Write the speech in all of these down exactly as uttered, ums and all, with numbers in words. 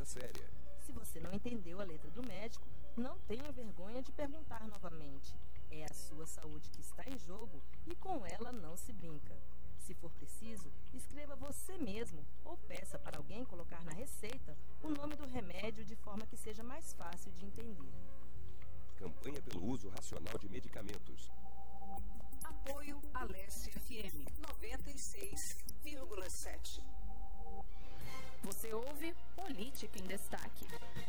séria. Se você não entendeu a letra do médico, não tenha vergonha de perguntar novamente. É a sua saúde que está em jogo e com ela não se brinca. Se for preciso, escreva você mesmo ou peça para alguém colocar na receita o nome do remédio de forma que seja mais fácil de entender. Campanha pelo uso racional de medicamentos. Apoio Alesse F M noventa e seis vírgula sete. Você ouve Política em Destaque.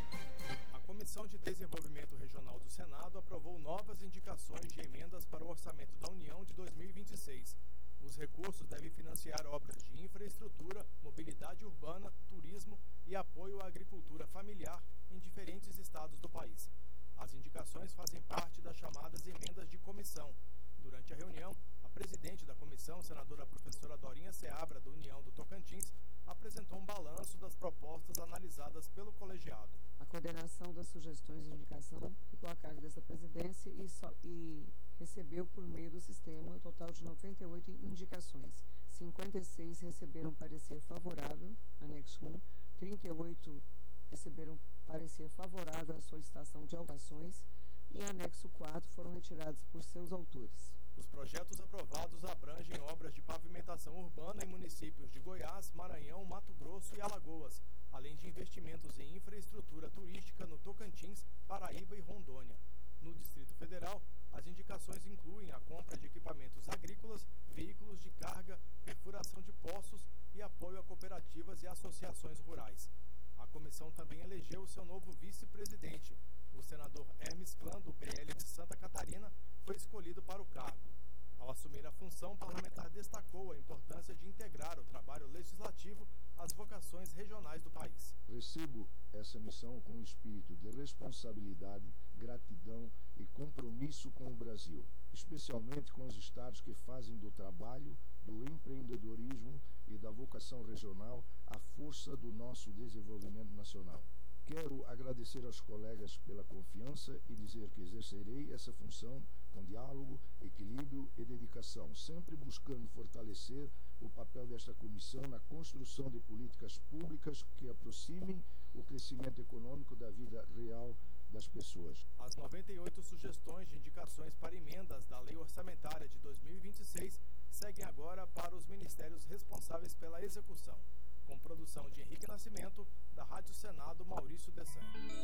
A Comissão de Desenvolvimento Regional do Senado aprovou novas indicações de emendas para o Orçamento da União de dois mil e vinte e seis. Os recursos devem financiar obras de infraestrutura, mobilidade urbana, turismo e apoio à agricultura familiar em diferentes estados do país. As indicações fazem parte das chamadas emendas de comissão. Durante a reunião, a presidente da comissão, senadora professora Dorinha Seabra, do União do Tocantins, apresentou um balanço das propostas analisadas pelo colegiado. A coordenação das sugestões de indicação ficou a cargo dessa presidência e, só, e recebeu por meio do sistema um total de noventa e oito indicações. cinquenta e seis receberam parecer favorável, anexo um, trinta e oito receberam parecer favorável à solicitação de alterações e anexo quatro foram retirados por seus autores. Os projetos aprovados abrangem obras de pavimentação urbana em municípios de Goiás, Maranhão, Mato Grosso e Alagoas, além de investimentos em infraestrutura turística no Tocantins, Paraíba e Rondônia. No Distrito Federal, as indicações incluem a compra de equipamentos agrícolas, veículos de carga, perfuração de poços e apoio a cooperativas e associações rurais. A comissão também elegeu seu novo vice-presidente. O senador Hermes Clã, do P L de Santa Catarina, foi escolhido para o cargo. Ao assumir a função, o parlamentar destacou a importância de integrar o trabalho legislativo às vocações regionais do país. Recebo essa missão com um espírito de responsabilidade, gratidão e compromisso com o Brasil, especialmente com os estados que fazem do trabalho, do empreendedorismo e da vocação regional a força do nosso desenvolvimento nacional. Quero agradecer aos colegas pela confiança e dizer que exercerei essa função com diálogo, equilíbrio e dedicação, sempre buscando fortalecer o papel desta comissão na construção de políticas públicas que aproximem o crescimento econômico da vida real das pessoas. As noventa e oito sugestões de indicações para emendas da Lei Orçamentária de dois mil e vinte e seis seguem agora para os ministérios responsáveis pela execução. Com produção de Henrique Nascimento, da Rádio Senado, Maurício Dessan.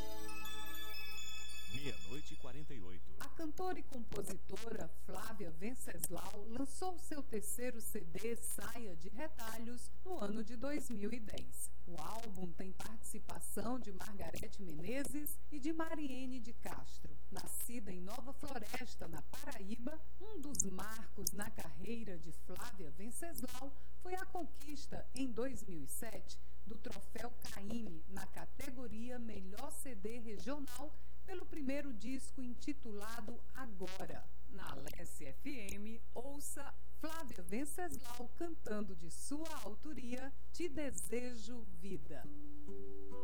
Meia-noite e quarenta e oito. A cantora e compositora Flávia Venceslau lançou seu terceiro C D, Saia de Retalhos, no ano de dois mil e dez. O álbum tem participação de Margarete Menezes e de Mariene de Castro. Nascida em Nova Floresta, na Paraíba, um dos marcos na carreira de Flávia Venceslau foi a conquista, em dois mil e sete, do Troféu Caymmi na categoria Melhor C D Regional pelo primeiro disco intitulado Agora. Na Alesse F M, ouça Flávia Venceslau cantando de sua autoria Te Desejo Vida.